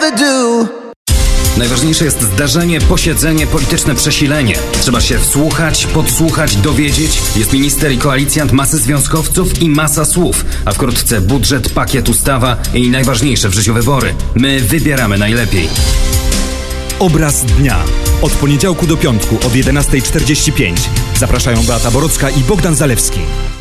ever do. Najważniejsze jest zdarzenie, posiedzenie, polityczne przesilenie. Trzeba się wsłuchać, podsłuchać, dowiedzieć. Jest minister i koalicjant, masy związkowców i masa słów. A wkrótce budżet, pakiet, ustawa i najważniejsze w życiu wybory. My wybieramy najlepiej. Obraz dnia. Od poniedziałku do piątku od 11:45. Zapraszają Beata Borocka i Bogdan Zalewski.